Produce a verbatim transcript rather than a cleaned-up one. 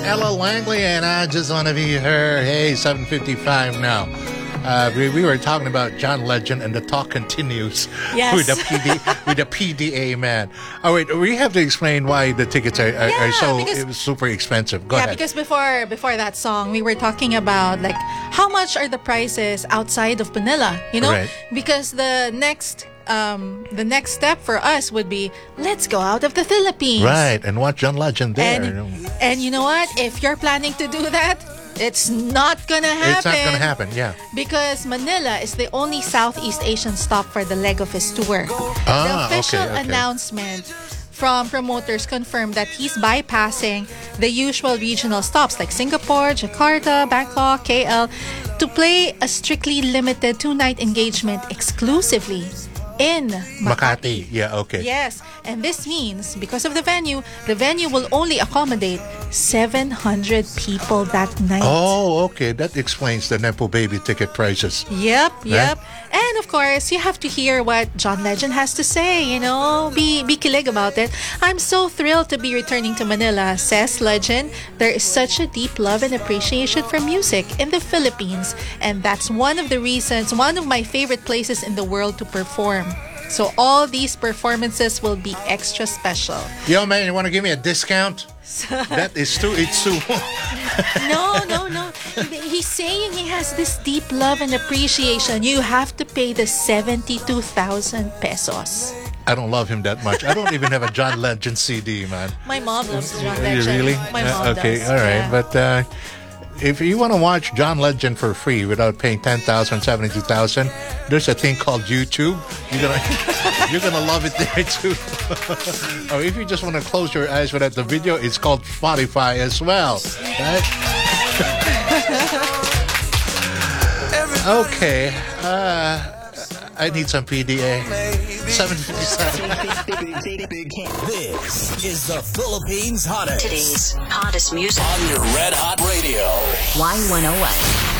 Ella Langley, and I just want to be her. Hey, seven fifty-five now. Uh, we, we were talking about John Legend, and the talk continues yes. with the P D with the P D A man. Oh wait, we have to explain why the tickets are, are, yeah, are so because, it was super expensive. Go yeah, ahead. because before before that song, we were talking about like how much are the prices outside of Manila, you know? Right. Because the next um, the next step for us would be let's go out of the Philippines, Right, and watch John Legend there. And, and you know what? If you're planning to do that, it's not gonna happen. It's not gonna happen, yeah. Because Manila is the only Southeast Asian stop for the leg of his tour. Ah, the official okay, okay. announcement from promoters confirmed that he's bypassing the usual regional stops like Singapore, Jakarta, Bangkok, K L to play a strictly limited two-night engagement exclusively in Makati. Makati, yeah, okay. Yes, and this means because of the venue, the venue will only accommodate seven hundred people that night. Oh, okay. That explains the Nepo Baby ticket prices. Yep, yep. And of course, you have to hear what John Legend has to say, you know, be, be kilig about it. I'm so thrilled to be returning to Manila, says Legend. There is such a deep love and appreciation for music in the Philippines. And that's one of the reasons, one of my favorite places in the world to perform. So all these performances will be extra special. Yo, man, you want to give me a discount? That is too, it's too... No, no, no. He's saying he has this deep love and appreciation. You have to pay the seventy-two thousand pesos. I don't love him that much. I don't even have a John Legend C D, man. My mom loves John You Legend. really? My Uh, mom okay, does. all right. Yeah. But uh, if you want to watch John Legend for free without paying ten thousand, seventy-two thousand, there's a thing called YouTube. You're gonna you're gonna love it there too. Or if you just want to close your eyes without the video, it's called Spotify as well. Right? Okay. Uh, I need some P D A. seven fifty-seven. This is the Philippines hottest. Today's hottest music On your Red Hot Radio. Y one oh one.